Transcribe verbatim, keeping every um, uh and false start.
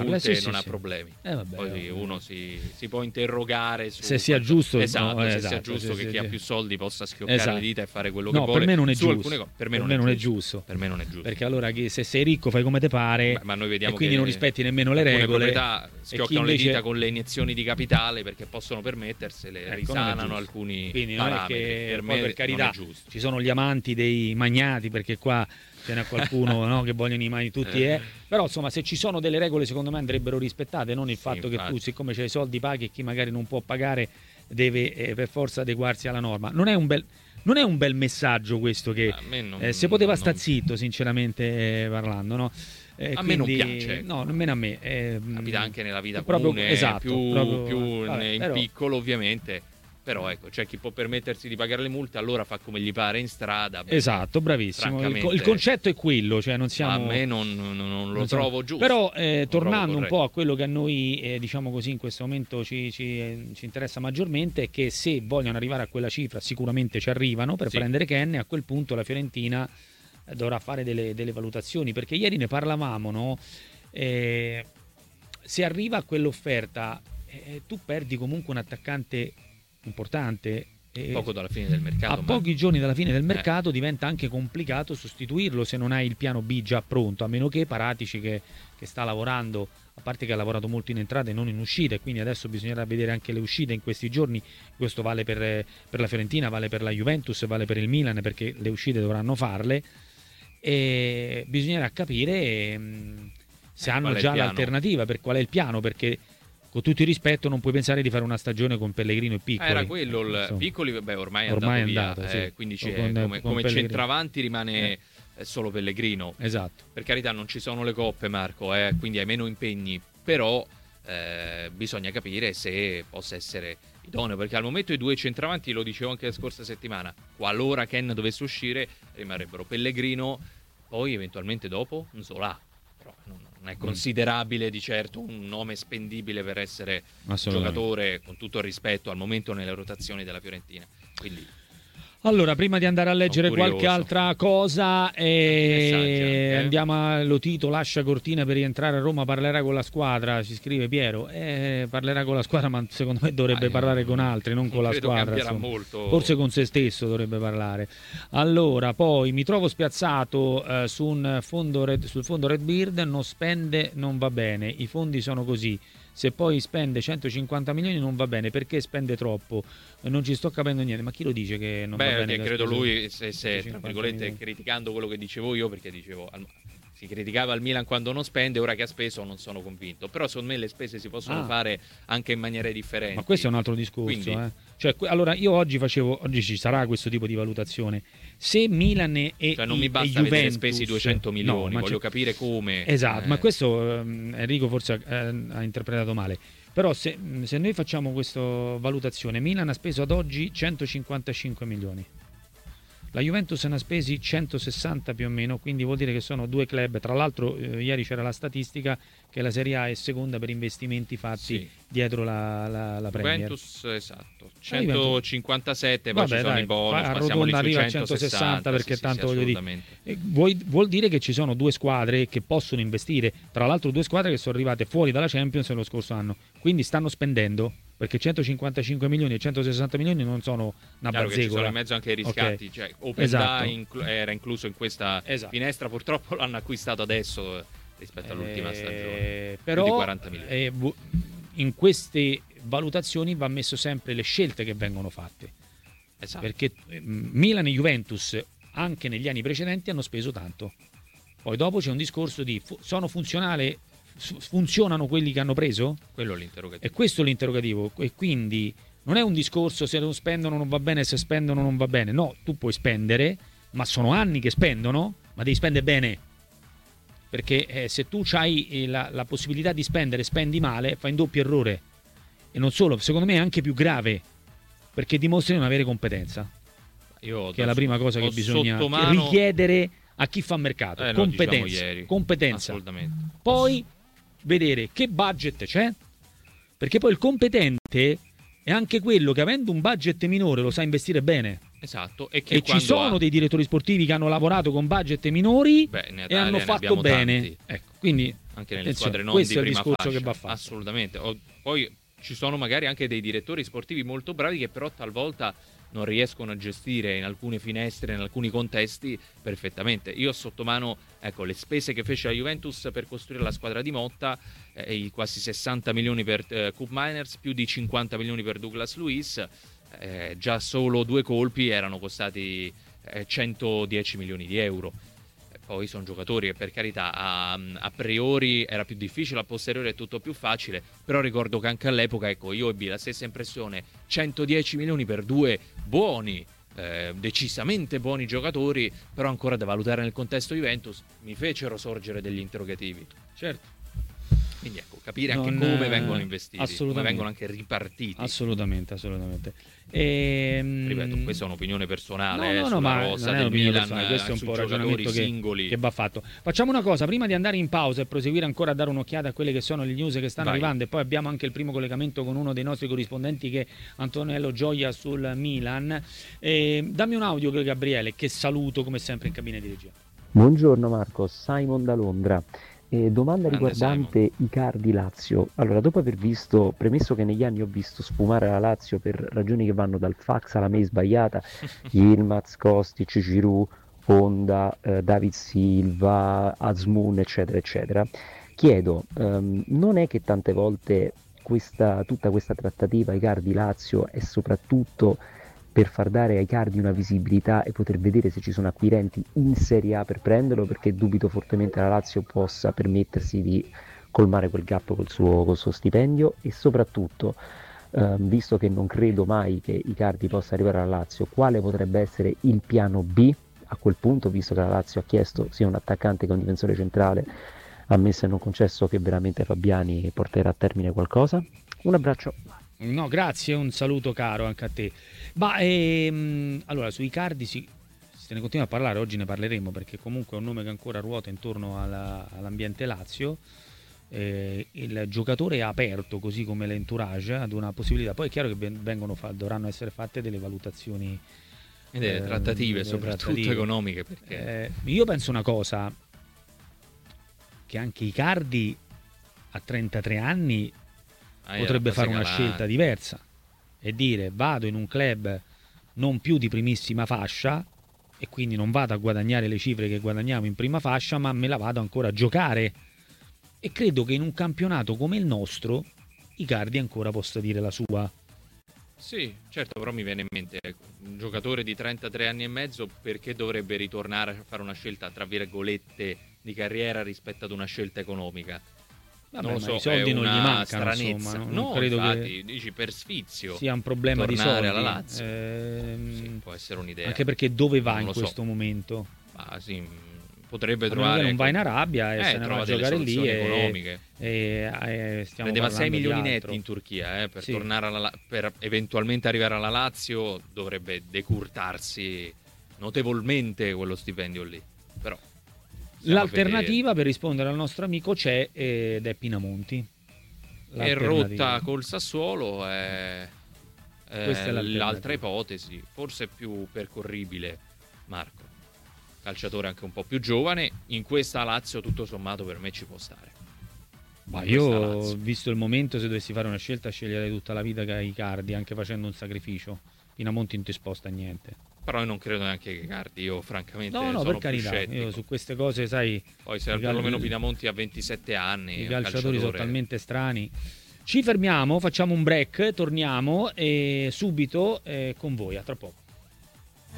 multe sì, non sì, ha sì. problemi. Eh, vabbè, Poi vabbè. uno si, si può interrogare su se sia quanto, giusto, esatto, no, se esatto, sia giusto sì, che sì, chi ha sì. più soldi possa schioccare Esatto. le dita e fare quello no, che vuole. per me non è su giusto. alcune cose. Per me, per non, me è non giusto. è giusto. Per me non è giusto. Perché allora che se sei ricco fai come te pare. Beh, ma noi vediamo e quindi che non rispetti nemmeno le alcune regole. proprietà schioccano invece... le dita con le iniezioni di capitale perché possono permettersele, ecco, risanano alcuni quindi non parametri. è che per poi me per carità non è giusto. ci sono gli amanti dei magnati, perché qua ce n'è qualcuno no, che vogliono i mani tutti, eh. Però insomma se ci sono delle regole secondo me andrebbero rispettate, non il Sì, fatto infatti. che tu siccome c'hai i soldi paghi e chi magari non può pagare deve eh, per forza adeguarsi alla norma. Non è un bel, non è un bel messaggio questo, che A me non- eh, se poteva non- sta zitto sinceramente eh, parlando, no? Eh, A me non quindi- piace. No, nemmeno a me. Eh, Capita anche nella vita proprio- comune, esatto, più, proprio- più vabbè, in però- piccolo ovviamente. Però ecco, c'è chi può permettersi di pagare le multe, allora fa come gli pare in strada. Beh, Esatto, bravissimo. Il, francamente, co- il concetto è quello, cioè non ma siamo. a me non, non- non lo non siamo- trovo giusto. Però eh, Non tornando trovo un corretto. po' a quello che a noi, eh, diciamo così, in questo momento ci, ci, eh, ci interessa maggiormente, è che se vogliono arrivare a quella cifra, sicuramente ci arrivano per Sì. prendere Ken, e a quel punto la Fiorentina eh, dovrà fare delle, delle valutazioni, perché ieri ne parlavamo, no? Eh, se arriva a quell'offerta, eh, tu perdi comunque un attaccante importante. eh, Poco dalla fine del mercato. a ma- pochi giorni dalla fine del Eh. mercato diventa anche complicato sostituirlo se non hai il piano B già pronto, a meno che Paratici che, che sta lavorando, a parte che ha lavorato molto in entrata e non in uscita, e quindi adesso bisognerà vedere anche le uscite in questi giorni. Questo vale per, per la Fiorentina, vale per la Juventus, vale per il Milan, perché le uscite dovranno farle, e bisognerà capire mh, se Eh, hanno qual è il già piano? l'alternativa, per qual è il piano, perché con tutto il rispetto non puoi pensare di fare una stagione con Pellegrino e Piccoli. Era quello il Insomma. Piccoli, vabbè, ormai è Ormai andato è via, andato, eh, sì. quindi Con- c'è, con- come, con come Pellegrini. centravanti rimane Eh. eh, solo Pellegrino. Esatto. Per carità non ci sono le coppe, Marco, eh, quindi hai meno impegni, però eh, bisogna capire se possa essere idoneo, perché al momento i due centravanti, lo dicevo anche la scorsa settimana, qualora Ken dovesse uscire rimarrebbero Pellegrino, poi eventualmente dopo Zola. Però non non è considerabile di certo un nome spendibile per essere un Assolutamente. giocatore, con tutto il rispetto, al momento nelle rotazioni della Fiorentina. Quindi Allora, prima di andare a leggere Sono curioso. qualche altra cosa, eh, Messaggi anche, eh. andiamo a Lotito, lascia Cortina per rientrare a Roma, parlerà con la squadra, ci scrive Piero. Eh, parlerà con la squadra, ma secondo me dovrebbe Ah, parlare io con altri, non con la credo squadra. cambierà insomma. molto. Forse con se stesso dovrebbe parlare. Allora, poi mi trovo spiazzato eh, su un fondo red, sul fondo Redbeard, non spende, non va bene, i fondi sono così. Se poi spende centocinquanta milioni non va bene, perché spende troppo? Non ci sto capendo niente. Ma chi lo dice che non va Beh, bene? che che credo speso lui, se, se tra centocinquanta virgolette, milioni? criticando quello che dicevo io, perché dicevo al- si criticava il Milan quando non spende, ora che ha speso non sono convinto. Però secondo me le spese si possono Ah. fare anche in maniere differenti. Ma questo è un altro discorso. Quindi- eh. Cioè, que- allora, io oggi facevo, oggi ci sarà questo tipo di valutazione. Se Milan e, Cioè non e- mi e basta vedere Juventus, spesi duecento no, milioni, ma voglio c'è- capire come. Esatto, eh, ma questo ehm, Enrico forse ha, eh, ha interpretato male. Però se, se noi facciamo questa valutazione, Milan ha speso ad oggi centocinquantacinque milioni. La Juventus ne ha spesi centosessanta più o meno, quindi vuol dire che sono due club. Tra l'altro eh, ieri c'era la statistica che la Serie A è seconda per investimenti fatti Sì. dietro la, la, la Premier. Juventus, esatto, La Juventus- centocinquantasette, poi Vabbè, ci sono dai, i bonus, fa- ma siamo lì arrotonda, sui arriva a centosessanta, centosessanta, perché sì, sì, tanto sì, voglio dire. assolutamente. E vuoi- vuol dire che ci sono due squadre che possono investire, tra l'altro due squadre che sono arrivate fuori dalla Champions lo scorso anno, quindi stanno spendendo, perché centocinquantacinque milioni e centosessanta milioni non sono una Chiaro che ci sono bazzecola. in mezzo anche i riscatti, Ok. cioè Open Esatto. Day inclu- era incluso in questa Esatto. finestra, purtroppo l'hanno acquistato adesso eh, rispetto all'ultima Eh, stagione. Però Più di quaranta milioni. eh, vu- in queste valutazioni va messo sempre le scelte che vengono fatte, Esatto. perché eh, Milan e Juventus anche negli anni precedenti hanno speso tanto. Poi dopo c'è un discorso di fu- sono funzionali, fu- funzionano quelli che hanno preso? Quello è l'interrogativo. E questo è l'interrogativo, e quindi non è un discorso se non spendono non va bene, se spendono non va bene. No, tu puoi spendere, ma sono anni che spendono, ma devi spendere bene. Perché eh, se tu hai la, la possibilità di spendere, spendi male, fai un doppio errore. E non solo, secondo me è anche più grave, perché dimostri di non avere competenza, Io che è la prima cosa che ho bisogna sotto mano- richiedere a chi fa mercato. Eh, lo dicevamo competenza, ieri. competenza. Assolutamente. Poi vedere che budget c'è, perché poi il competente è anche quello che, avendo un budget minore, lo sa investire bene. Esatto. E, che E ci quando sono ha- dei direttori sportivi che hanno lavorato con budget minori Beh, in e Italia hanno ne fatto abbiamo bene. tanti. Ecco, quindi anche nelle Attenzione, squadre non questo di è il prima discorso fascia. che va fatto. Assolutamente. O, poi ci sono magari anche dei direttori sportivi molto bravi che però talvolta non riescono a gestire in alcune finestre, in alcuni contesti perfettamente. Io ho sotto mano, ecco, le spese che fece la Juventus per costruire la squadra di Motta, eh, i quasi sessanta milioni per eh, Koop Meiners, più di cinquanta milioni per Douglas Luiz, eh, già solo due colpi erano costati eh, centodieci milioni di euro. Poi sono giocatori che, per carità, a, a priori era più difficile, a posteriori è tutto più facile, però ricordo che anche all'epoca, ecco, io ebbi la stessa impressione: centodieci milioni per due buoni, eh, decisamente buoni giocatori, però ancora da valutare nel contesto Juventus, mi fecero sorgere degli interrogativi. Certo. Quindi ecco, capire anche Non, come eh, vengono investiti, come assolutamente. vengono anche ripartiti. Assolutamente, assolutamente. E, Ripeto, questa è un'opinione personale, no, no, eh, no, sulla ma rosa non è del un'opinione Milan, personale, questo è un sui po' il giocatori ragionamento che, singoli. che va fatto. Facciamo una cosa, prima di andare in pausa e proseguire ancora a dare un'occhiata a quelle che sono le news che stanno Vai. arrivando, e poi abbiamo anche il primo collegamento con uno dei nostri corrispondenti, che è Antonello Gioia sul Milan. E, dammi un audio, Gabriele, che saluto come sempre in cabina di regia. Buongiorno Marco, Simon da Londra. Eh, domanda Grande riguardante Icardi Lazio. Allora, dopo aver visto, premesso che negli anni ho visto sfumare la Lazio per ragioni che vanno dal fax alla mail sbagliata, Yilmaz, Kostic, Giroud, Honda, eh, David Silva, Azmoun, eccetera, eccetera, chiedo, ehm, non è che tante volte questa, tutta questa trattativa Icardi-Lazio è soprattutto per far dare ai Icardi una visibilità e poter vedere se ci sono acquirenti in Serie A per prenderlo, perché dubito fortemente la Lazio possa permettersi di colmare quel gap col suo, col suo stipendio, e soprattutto, ehm, visto che non credo mai che Icardi possa arrivare alla Lazio, quale potrebbe essere il piano B a quel punto, visto che la Lazio ha chiesto sia un attaccante che un difensore centrale, ammesso e non concesso che veramente Fabiani porterà a termine qualcosa? Un abbraccio. No, grazie, un saluto caro anche a te. Ma ehm, allora, sui Icardi si, se ne continua a parlare, oggi ne parleremo, perché comunque è un nome che ancora ruota intorno alla, all'ambiente Lazio. Eh, il giocatore è aperto, così come l'entourage, ad una possibilità. Poi è chiaro che vengono fa, dovranno essere fatte delle valutazioni e delle trattative, eh, soprattutto trattative. economiche, perché Eh, io penso una cosa, che anche Icardi a trentatré anni ah, potrebbe fare una galante. scelta diversa e dire: vado in un club non più di primissima fascia e quindi non vado a guadagnare le cifre che guadagniamo in prima fascia, ma me la vado ancora a giocare. E credo che in un campionato come il nostro Icardi ancora possa dire la sua. Sì, certo, però mi viene in mente un giocatore di trentatré anni e mezzo, perché dovrebbe ritornare a fare una scelta tra virgolette di carriera rispetto ad una scelta economica? Vabbè, non lo ma so, i soldi è non gli una mancano, stranezza. insomma, non, no, non credo infatti, che dici per sfizio sia un problema di tornare soldi. alla Lazio. Ehm, Sì, può essere un'idea. Anche perché dove va Non in lo so. questo momento? Ah, sì, potrebbe A meno trovare. che non va in Arabia e eh, se ne va trova a delle giocare lì soluzioni e, economiche. e, e stiamo Prendeva sei parlando di milioni altro. netti in Turchia, eh, per Sì. tornare alla, per eventualmente arrivare alla Lazio dovrebbe decurtarsi notevolmente quello stipendio lì. Però stiamo a L'alternativa, per rispondere al nostro amico, c'è ed è Pinamonti. vedere. È rotta col Sassuolo, è, è Questa è l'alternativa. l'altra ipotesi, forse più percorribile. Marco, calciatore anche un po' più giovane, in questa Lazio tutto sommato per me ci può stare. Ma In questa io, Lazio. visto il momento, se dovessi fare una scelta, sceglierei tutta la vita che Icardi, anche facendo un sacrificio. Pinamonti non ti sposta niente. Però io non credo neanche che Icardi, io francamente No, no, sono per carità, più scettico. io su queste cose, sai, Poi se i cal- perlomeno Pinamonti ha ventisette anni, i è un calciatori sono calciatore. talmente strani. Ci fermiamo, facciamo un break, torniamo e subito eh, con voi, a tra poco.